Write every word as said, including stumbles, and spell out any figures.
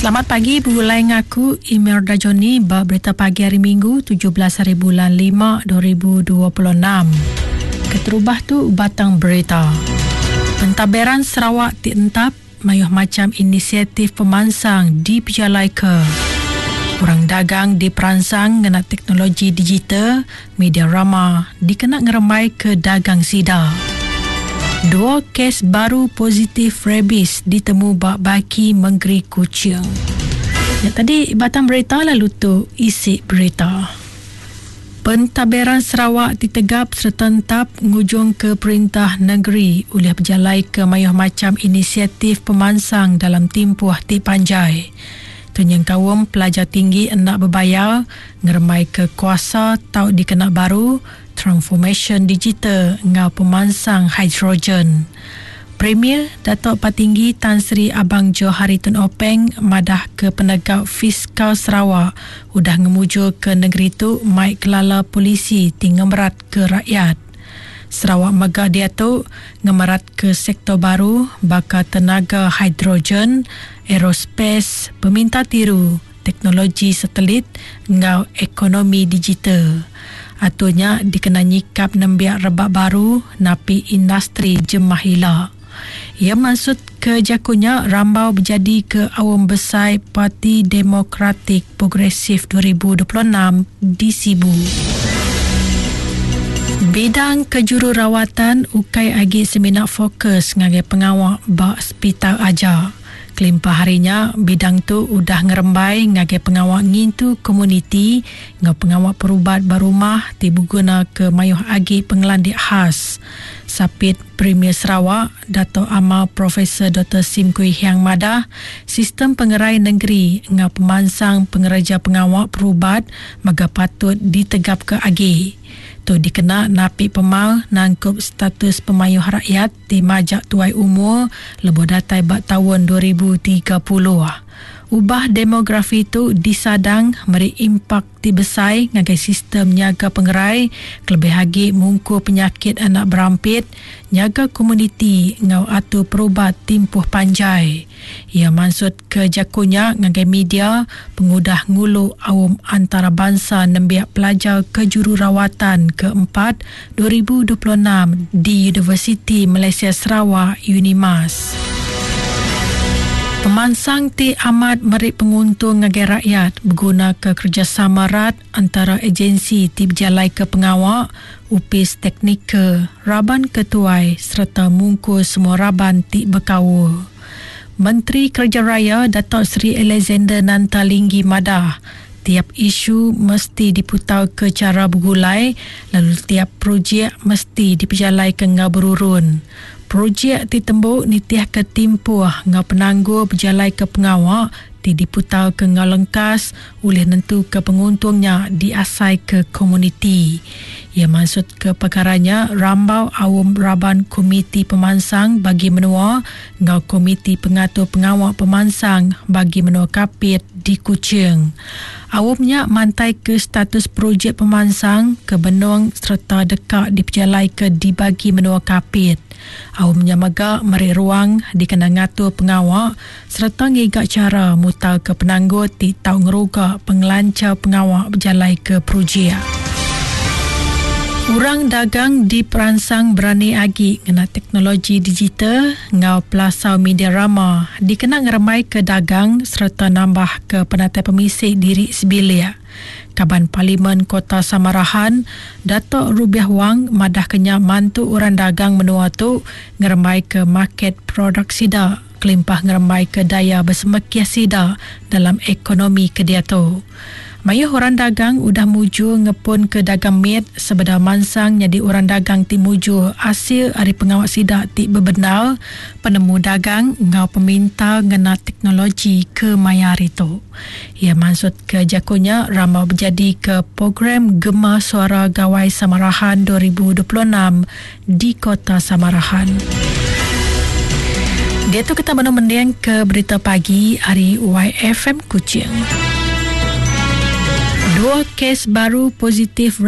Selamat pagi, berulai ngaku Imelda Joni ba berita pagi hari Minggu tujuh belas hari bulan lima dua ribu dua puluh enam. Keterubah tu batang berita. Pentadbiran Sarawak dientap mayuh macam inisiatif pemansang di Pejalai ke. Orang dagang diperansang ngena teknologi digital, media rama dikena ngeremai ke dagang sida. Dua kes baru positif rabies ditemu bak baki Menggeri Kuching. Ya, tadi batang berita lalu tu isi berita. Pentadbiran Sarawak ditegap serta entap ngujung ke perintah negeri oleh Pejalai ke mayuh macam inisiatif pemansang dalam timpuh ti Panjai. Tunyang kawum pelajar tinggi hendak berbayar ngeremai ke kuasa tau dikena baru transformation digital ngau pemansang hidrogen. Premier Datuk Patinggi Tan Sri Abang Jo Haritun Openg madah ke penegak fiskal Sarawak udah ngemuju ke negeri tu mai kelala polisi tinggemerat ke rakyat. Sarawak megah dia tu ngemerat ke sektor baru bakal tenaga hidrogen, aerospace, peminta tiru, teknologi satelit ngau ekonomi digital. Atunya dikena nyikap nembiak rebak baru napi industri jemah hila. Ia maksud ke jakunya rambau berjadi ke awam besar Parti Demokratik Progresif dua ribu dua puluh enam di Sibu. Bidang kejururawatan ukai agi seminar fokus ngagai pengawak bak hospital aja. Kelimpah harinya, bidang tu udah ngerembai ngagai pengawak ngintu komuniti, ngau pengawak perubat barumah tibu guna ke mayuh agi pengelandik khas. Sapit Premier Sarawak, Dato' Amal Profesor Doktor Sim Kui Hiang Madah, sistem pengerai negeri ngau pemansang pengereja pengawak perubat maga patut ditegap ke agi. Tu dikena napi pemal nangkup status pemayuh rakyat di majak tuai umur lebih datai bak tahun dua ribu tiga puluh. Ubah demografi tu disadang meri impak ti besai ngagai sistem nyaga pengerai kelebih lagi mungku penyakit anak berampit nyaga komuniti ngau atu perubat timpuh Panjai. Ia maksud ke jakunya ngagai media pengudah ngulu awam antarabangsa nembiak pelajar kejururawatan keempat dua ribu dua puluh enam di Universiti Malaysia Sarawak UNIMAS. Pemansang ti amat meri penguntung ngagai rakyat berguna ke kerjasama erat antara agensi ti Pejalai ke pengawak, upis teknika, raban ketuai serta mungku semua raban ti berkawa. Menteri Kerja Raya Datuk Seri Alexander Nantalinggi madah tiap isu mesti diputau ke cara bergulai lalu tiap projek mesti dipejalai ke ngau berurun. Projek ditembuk nitiah ke timpuh ngau penangguh berjalai ke pengawak ti diputau ke ngau lengkas oleh nentu ke penguntungnya diasai ke komuniti. Ia maksud ke perkaranya rambau awam raban komiti pemansang bagi menua ngau komiti pengatur pengawak pemansang bagi menua kapit di Kuching. Awamnya mantai ke status projek pemansang ke benung serta dekat dipejalai ke dibagi menua kapit. Awamnya megak meri ruang dikena ngatur pengawak serta ngigak cara mutal ke penangguh ti tau ngerugak pengelancar pengawak berjalai ke projek. Urang dagang diperansang berani agi ngena teknologi digital ngau pelasau media rama dikena ngeremai ke dagang serta nambah ke penatai pemisik diri sebilik. Kaban Parlimen Kota Samarahan, Datuk Rubiah Wang madah kenya mantu orang dagang menua tu ngeremai ke market produk sida, kelimpah ngeremai ke daya bersemekiah sida dalam ekonomi kedia tu. Mayuh orang dagang udah muju ngepun ke dagang mit sebeda mansang jadi orang dagang ti muju hasil hari pengawak sidak ti bebenar penemu dagang ngau peminta ngena teknologi ke mayar itu. Ia maksud ke jakunya ramau berjadi ke program Gema Suara Gawai Samarahan dua ribu dua puluh enam di Kota Samarahan. Dia tu kita menung-mendiang ke berita pagi hari Y F M Kuching. Dua kes baru positif